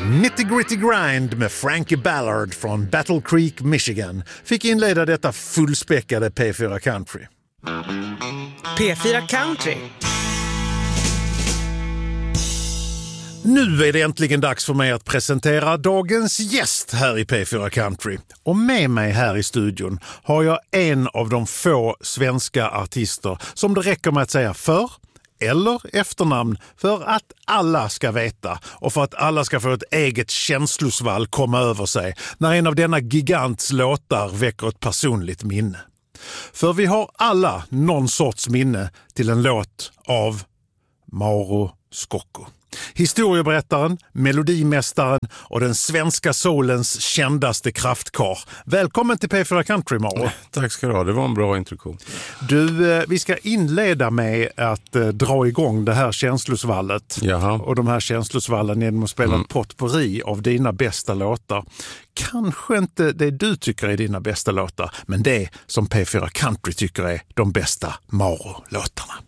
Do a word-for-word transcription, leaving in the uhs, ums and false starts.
Nitty Gritty Grind med Frankie Ballard från Battle Creek, Michigan fick inleda detta fullspäckade P fyra Country. P fyra Country. Nu är det äntligen dags för mig att presentera dagens gäst här i P fyra Country. Och med mig här i studion har jag en av de få svenska artister som det räcker med att säga för eller efternamn för att alla ska veta och för att alla ska få ett eget känslosvall komma över sig när en av denna gigants låtar väcker ett personligt minne. För vi har alla någon sorts minne till en låt av Mauro Scocco. Historieberättaren, melodimästaren och den svenska soulens kändaste kraftkar. Välkommen till P fyra Country, Mauro. Tack ska du ha, det var en bra introduktion. Du, vi ska inleda med att dra igång det här känslosvallet. Jaha. Och de här känslosvallen genom att spela mm. en potpourri av dina bästa låtar. Kanske inte det du tycker är dina bästa låtar, men det som P fyra Country tycker är de bästa Mauro-låtarna.